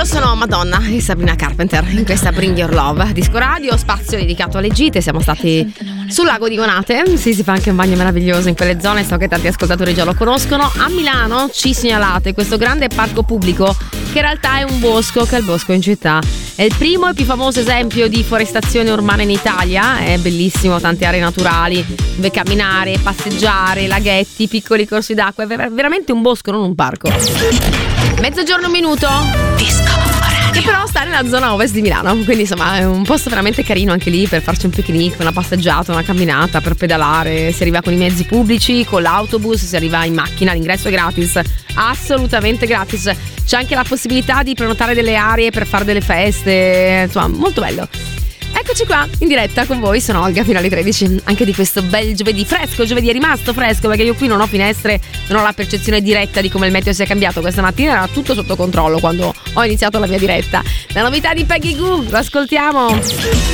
Loro sono Madonna e Sabrina Carpenter in questa Bring Your Love Disco Radio, spazio dedicato alle gite. Siamo stati sul lago di Gonate, sì, si fa anche un bagno meraviglioso in quelle zone, so che tanti ascoltatori già lo conoscono. A Milano ci segnalate questo grande parco pubblico che in realtà è un bosco, che è il bosco in città. È il primo e più famoso esempio di forestazione urbana in Italia, è bellissimo, tante aree naturali dove camminare, passeggiare, laghetti, piccoli corsi d'acqua, è veramente un bosco, non un parco. Mezzogiorno, un minuto. Che però sta nella zona ovest di Milano, quindi insomma è un posto veramente carino anche lì per farci un picnic, una passeggiata, una camminata, per pedalare. Si arriva con i mezzi pubblici, con l'autobus, si arriva in macchina, l'ingresso è gratis, assolutamente gratis. C'è anche la possibilità di prenotare delle aree per fare delle feste, insomma molto bello. Eccoci qua in diretta con voi, sono Olga fino alle 13 anche di questo bel giovedì fresco. Giovedì è rimasto fresco perché io qui non ho finestre, non ho la percezione diretta di come il meteo sia cambiato. Questa mattina era tutto sotto controllo quando ho iniziato la mia diretta. La novità di Peggy Gou, lo ascoltiamo.